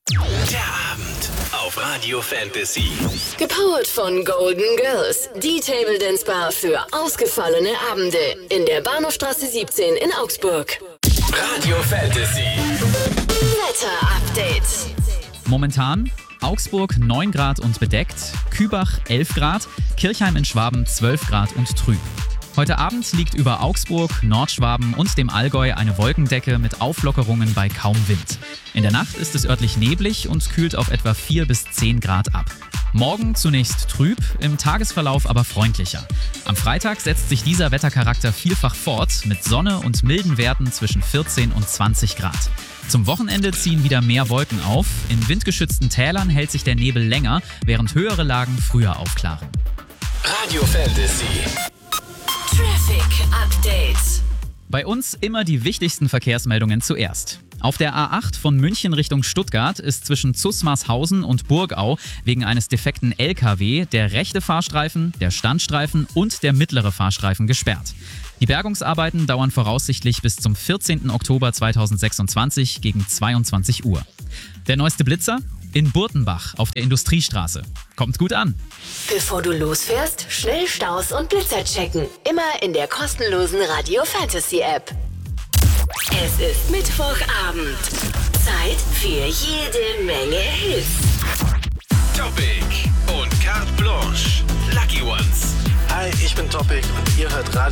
Der Abend auf Radio Fantasy. Gepowert von Golden Girls, die Table Dance Bar für ausgefallene Abende in der Bahnhofstraße 17 in Augsburg. Radio Fantasy. Wetter Update. Momentan Augsburg 9 Grad und bedeckt, Kübach 11 Grad, Kirchheim in Schwaben 12 Grad und trüb. Heute Abend liegt über Augsburg, Nordschwaben und dem Allgäu eine Wolkendecke mit Auflockerungen bei kaum Wind. In der Nacht ist es örtlich neblig und kühlt auf etwa 4 bis 10 Grad ab. Morgen zunächst trüb, im Tagesverlauf aber freundlicher. Am Freitag setzt sich dieser Wettercharakter vielfach fort mit Sonne und milden Werten zwischen 14 und 20 Grad. Zum Wochenende ziehen wieder mehr Wolken auf. In windgeschützten Tälern hält sich der Nebel länger, während höhere Lagen früher aufklaren. Radio Fantasy. Traffic Update. Bei uns immer die wichtigsten Verkehrsmeldungen zuerst. Auf der A8 von München Richtung Stuttgart ist zwischen Zusmarshausen und Burgau wegen eines defekten LKW der rechte Fahrstreifen, der Standstreifen und der mittlere Fahrstreifen gesperrt. Die Bergungsarbeiten dauern voraussichtlich bis zum 14. Oktober 2026 gegen 22 Uhr. Der neueste Blitzer? In Burtenbach auf der Industriestraße. Kommt gut an. Bevor du losfährst, schnell Staus und Blitzer checken. Immer in der kostenlosen Radio Fantasy App. Es ist Mittwochabend. Zeit für jede Menge Hits. Topic und Carte Blanche. Lucky Ones. Hi, ich bin Topic und ihr hört Radio